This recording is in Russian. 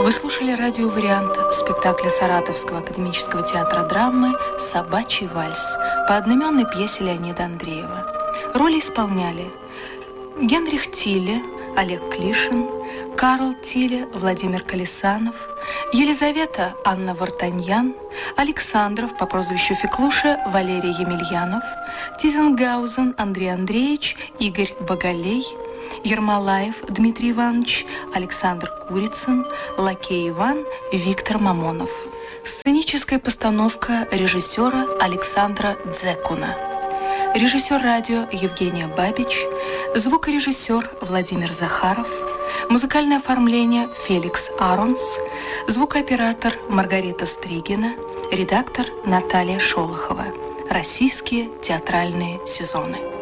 Вы слушали радиовариант спектакля Саратовского академического театра драмы «Собачий вальс» по одноименной пьесе Леонида Андреева. Роли исполняли Генрих Тиле, Олег Клишин, Карл Тиле, Владимир Колесанов, Елизавета Анна Вартаньян, Александров по прозвищу Феклуша Валерий Емельянов, Тизенгаузен Андрей Андреевич, Игорь Боголей, Ермолаев Дмитрий Иванович, Александр Курицын, Лакей Иван, Виктор Мамонов. Сценическая постановка режиссера Александра Дзекуна. Режиссер радио Евгения Бабич, звукорежиссер Владимир Захаров, музыкальное оформление Феликс Аронс, звукооператор Маргарита Стригина, редактор Наталья Шолохова. Российские театральные сезоны.